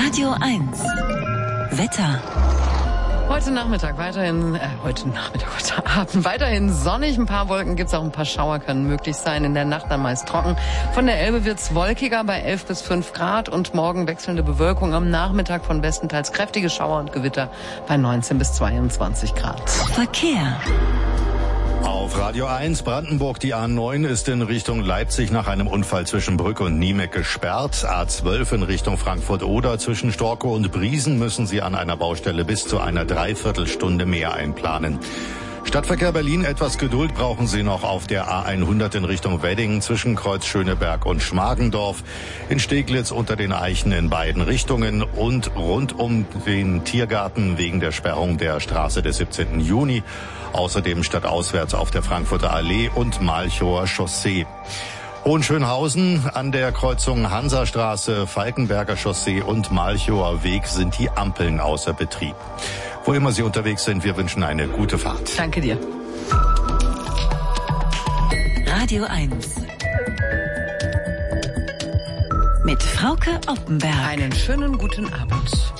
Radio 1. Wetter. Heute Abend weiterhin sonnig. Ein paar Wolken gibt's, auch ein paar Schauer können möglich sein. In der Nacht dann meist trocken. Von der Elbe wird's wolkiger bei 11 bis 5 Grad und morgen wechselnde Bewölkung. Am Nachmittag von bestenteils kräftige Schauer und Gewitter bei 19 bis 22 Grad. Verkehr. Auf Radio 1 Brandenburg, die A9 ist in Richtung Leipzig nach einem Unfall zwischen Brück und Niemek gesperrt. A12 in Richtung Frankfurt-Oder zwischen Storkow und Briesen müssen Sie an einer Baustelle bis zu einer Dreiviertelstunde mehr einplanen. Stadtverkehr Berlin, etwas Geduld brauchen Sie noch auf der A100 in Richtung Wedding zwischen Kreuz Schöneberg und Schmargendorf, in Steglitz unter den Eichen in beiden Richtungen und rund um den Tiergarten wegen der Sperrung der Straße des 17. Juni. Außerdem stadtauswärts auf der Frankfurter Allee und Malchower Chaussee. Hohenschönhausen an der Kreuzung Hansastraße, Falkenberger Chaussee und Malchower Weg sind die Ampeln außer Betrieb. Wo immer Sie unterwegs sind, wir wünschen eine gute Fahrt. Danke dir. Radio 1. Mit Frauke Oppenberg. Einen schönen guten Abend.